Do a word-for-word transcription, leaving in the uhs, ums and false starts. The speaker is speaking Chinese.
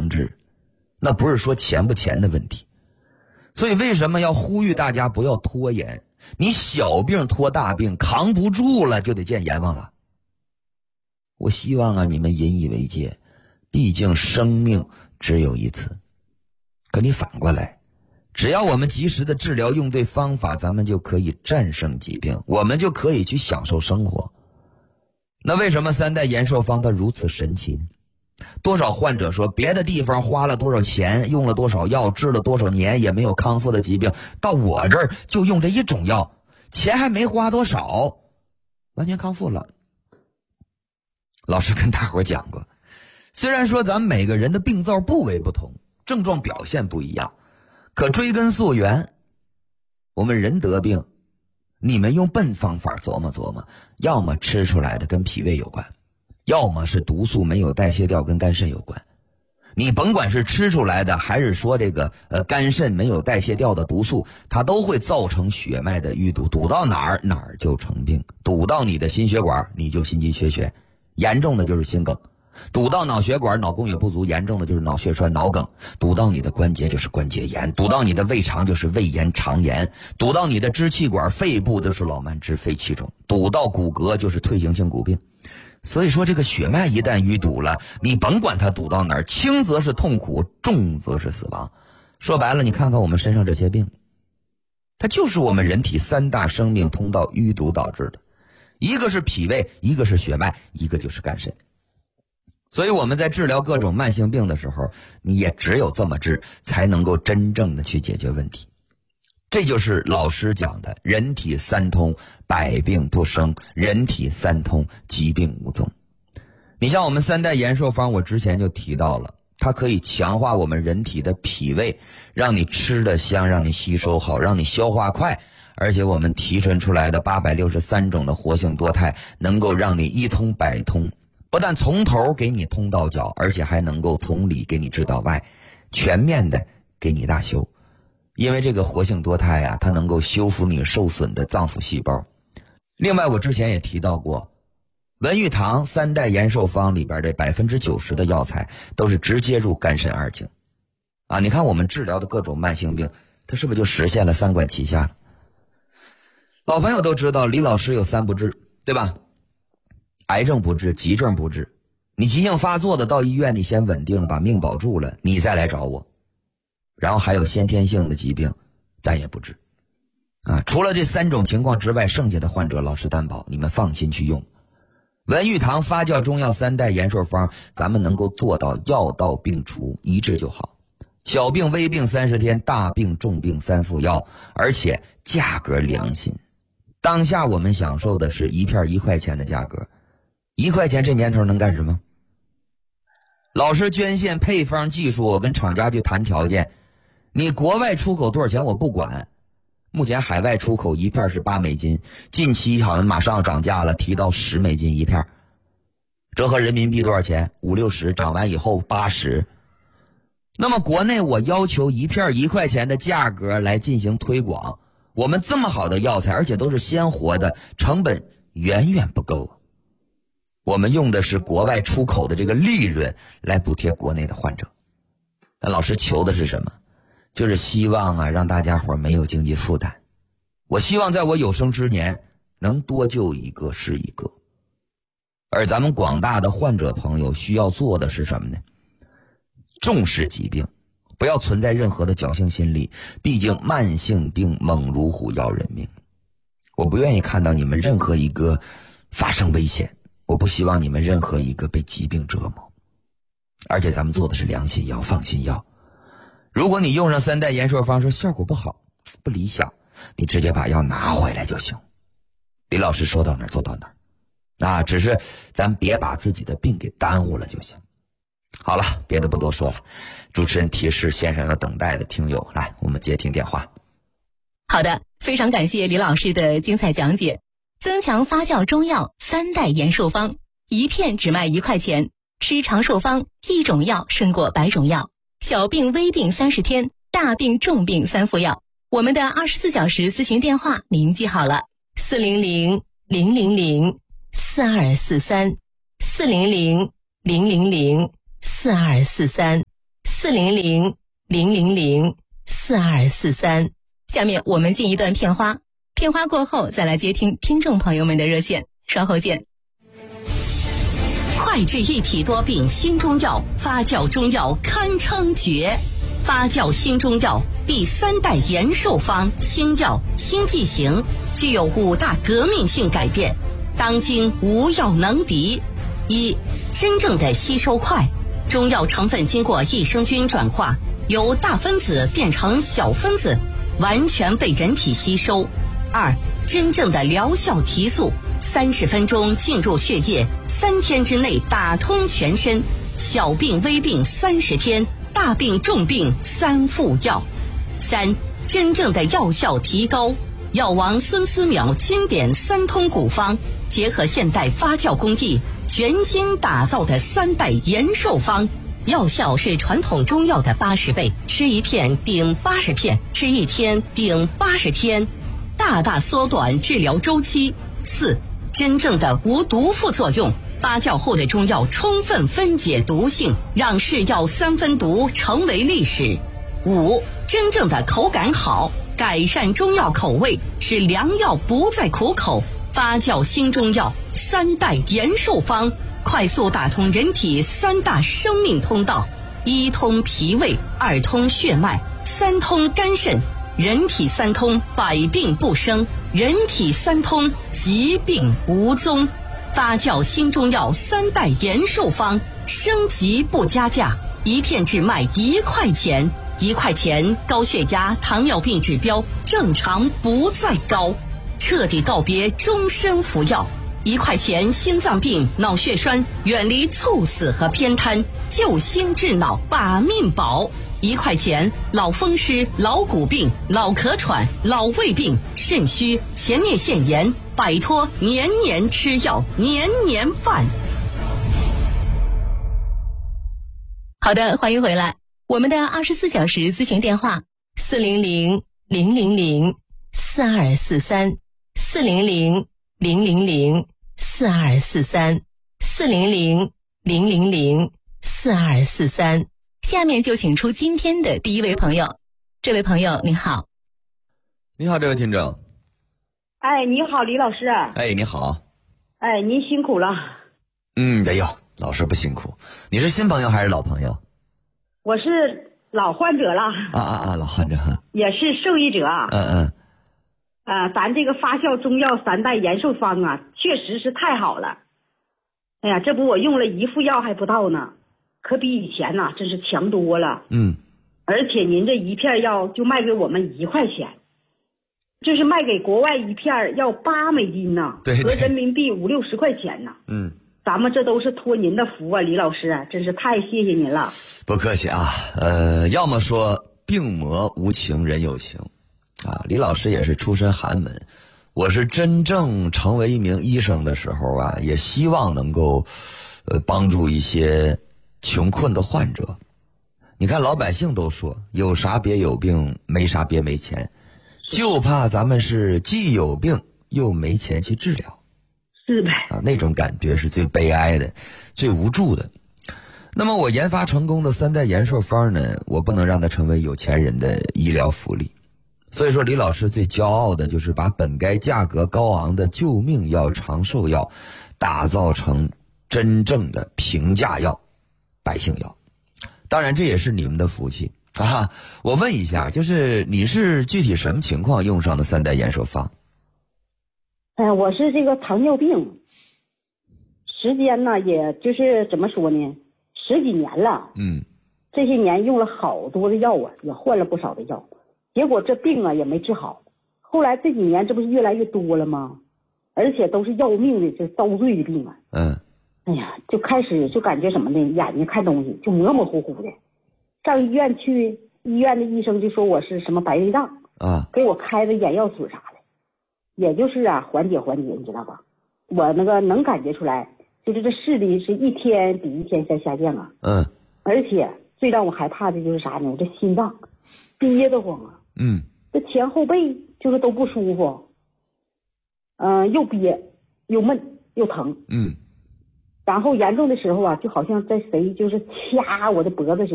能治，那不是说钱不钱的问题。所以为什么要呼吁大家不要拖延？你小病拖大病，扛不住了就得见阎王了。我希望啊你们引以为戒，毕竟生命只有一次。可你反过来，只要我们及时的治疗，用对方法，咱们就可以战胜疾病，我们就可以去享受生活。那为什么三代延寿方它如此神奇呢？多少患者说别的地方花了多少钱，用了多少药，治了多少年也没有康复的疾病，到我这儿就用这一种药，钱还没花多少，完全康复了。老师跟大伙讲过，虽然说咱们每个人的病灶部位不同，症状表现不一样，可追根溯源，我们人得病，你们用笨方法琢磨琢磨，要么吃出来的跟脾胃有关，要么是毒素没有代谢掉跟肝肾有关。你甭管是吃出来的，还是说这个呃肝肾没有代谢掉的毒素，它都会造成血脉的淤堵，堵到哪儿哪儿就成病，堵到你的心血管你就心肌缺血，严重的就是心梗，堵到脑血管脑供血不足，严重的就是脑血栓脑梗，堵到你的关节就是关节炎，堵到你的胃肠就是胃炎肠炎，堵到你的支气管肺部就是老慢支肺气肿，堵到骨骼就是退行性骨病。所以说这个血脉一旦淤堵了，你甭管它堵到哪儿，轻则是痛苦，重则是死亡。说白了，你看看我们身上这些病，它就是我们人体三大生命通道淤堵导致的，一个是脾胃，一个是血脉，一个就是肝肾。所以我们在治疗各种慢性病的时候，你也只有这么治，才能够真正的去解决问题。这就是老师讲的人体三通，百病不生，人体三通，疾病无踪。你像我们三代延寿方，我之前就提到了，它可以强化我们人体的脾胃，让你吃得香，让你吸收好，让你消化快。而且我们提纯出来的八百六十三种的活性多肽，能够让你一通百通，不但从头给你通到脚，而且还能够从里给你治到外，全面的给你大修。因为这个活性多肽啊，它能够修复你受损的脏腑细胞。另外我之前也提到过，文玉堂三代延寿方里边的百分之九十的药材都是直接入肝肾二经啊。你看我们治疗的各种慢性病，它是不是就实现了三管齐下了？老朋友都知道李老师有三不治，对吧？癌症不治，急症不治，你急性发作的到医院你先稳定了，把命保住了，你再来找我。然后还有先天性的疾病咱也不治啊。除了这三种情况之外，剩下的患者老师担保你们放心去用文玉堂发酵中药三代延寿方，咱们能够做到药到病除，一治就好。小病微病三十天，大病重病三副药，而且价格良心。当下我们享受的是一片一块钱的价格，一块钱这年头能干什么？老师捐献配方技术，我跟厂家去谈条件，你国外出口多少钱我不管，目前海外出口一片是八美金，近期好像马上要涨价了，提到十美金一片，折合人民币多少钱？五六十，涨完以后八十。那么国内我要求一片一块钱的价格来进行推广，我们这么好的药材，而且都是鲜活的，成本远远不够。我们用的是国外出口的这个利润来补贴国内的患者。但老师求的是什么？就是希望啊，让大家伙没有经济负担。我希望在我有生之年能多救一个是一个。而咱们广大的患者朋友需要做的是什么呢？重视疾病，不要存在任何的侥幸心理，毕竟慢性病猛如虎，要人命。我不愿意看到你们任何一个发生危险，我不希望你们任何一个被疾病折磨。而且咱们做的是良心药，放心药。如果你用上三代延寿方说效果不好，不理想，你直接把药拿回来就行。李老师说到哪儿做到哪儿，啊，只是咱别把自己的病给耽误了就行。好了，别的不多说了，主持人提示线上要等待的听友，来，我们接听电话。 好的，非常感谢李老师的精彩讲解。增强发酵中药三代延寿方，一片只卖一块钱，吃长寿方，一种药胜过百种药。小病微病三十天，大病重病三副药。我们的二十四小时咨询电话您记好了：四零零零零零四二四三，四零零零零零四二四三。 四零零零零零四二四三。下面我们进一段片花，片花过后再来接听听众朋友们的热线，稍后见。 快治一体多病新中药，发酵中药堪称绝。发酵新中药第三代延寿方新药新剂型，具有五大革命性改变，当今无药能敌。一、真正的吸收快，中药成分经过益生菌转化，由大分子变成小分子，完全被人体吸收。二、真正的疗效提速，三十分钟进入血液，三天之内打通全身，小病微病三十天，大病重病三副药。三、真正的药效提高，药王孙思邈经典三通古方，结合现代发酵工艺，全新打造的三代延寿方，药效是传统中药的八十倍，吃一片顶八十片，吃一天顶八十天，大大缩短治疗周期。四、真正的无毒副作用，发酵后的中药充分分解毒性，让是药三分毒成为历史。五、真正的口感好，改善中药口味，使良药不再苦口。发酵新中药三代延寿方，快速打通人体三大生命通道：一通脾胃，二通血脉，三通肝肾。人体三通，百病不生；人体三通，疾病无踪。发酵新中药三代延寿方，升级不加价，一片只卖一块钱。一块钱，高血压、糖尿病指标正常不再高，彻底告别终身服药。一块钱，心脏病、脑血栓远离猝死和偏瘫，救心治脑把命保。一块钱，老风湿、老骨病、老咳喘、老胃病、肾虚、前列腺炎，摆脱年年吃药、年年犯。 好的，欢迎回来。我们的二十四小时咨询电话：四零零零零零四二四三，四零零零零零四二四三，四零零零零零四二四三。下面就请出今天的第一位朋友。这位朋友您好。 你好，这位听众。 哎，你好，李老师。 哎，你好。 哎，您辛苦了。 嗯，没有，老师不辛苦。你是新朋友还是老朋友？ 我是老患者了。 啊啊啊，老患者。 也是受益者。 嗯嗯。 啊，咱这个发酵中药三代延寿方啊，确实是太好了。哎呀，这不我用了一副药还不到呢，可比以前呐、啊、真是强多了。 嗯。 而且您这一片药就卖给我们一块钱，就是卖给国外一片要八美金呢， 对对， 合人民币五六十块钱呢。 嗯。 咱们这都是托您的福啊，李老师，真是太谢谢您了。 不客气啊，呃，要么说病魔无情人有情，啊，李老师也是出身寒门，我是真正成为一名医生的时候啊，也希望能够，呃，帮助一些穷困的患者。你看老百姓都说有啥别有病，没啥别没钱，就怕咱们是既有病又没钱去治疗。 是呗啊，那种感觉是最悲哀的，最无助的。那么我研发成功的三代延寿方呢，我不能让它成为有钱人的医疗福利。所以说李老师最骄傲的就是把本该价格高昂的救命药、长寿药打造成真正的平价药、百姓药。当然这也是你们的福气啊！我问一下，就是你是具体什么情况用上的三代延寿方？ 哎、呃，我是这个糖尿病，时间呢，也就是怎么说呢，十几年了。 嗯， 这些年用了好多的药啊，也换了不少的药，结果这病啊也没治好。后来这几年这不是越来越多了吗？而且都是要命的，这遭罪的病啊。 嗯。 哎呀，就开始就感觉什么呢？眼睛看东西就模模糊糊的。上医院去，医院的医生就说我是什么白内障啊， 给我开的眼药水啥的。也就是啊，缓解缓解，你知道吧？我那个能感觉出来，就是这视力是一天比一天在下降啊。 嗯。 而且最让我害怕的就是啥呢？我这心脏憋得慌啊。 嗯。 这前后背就是都不舒服，嗯、呃，又憋又闷又疼。 嗯。 然后严重的时候啊，就好像在谁就是掐我的脖子似的。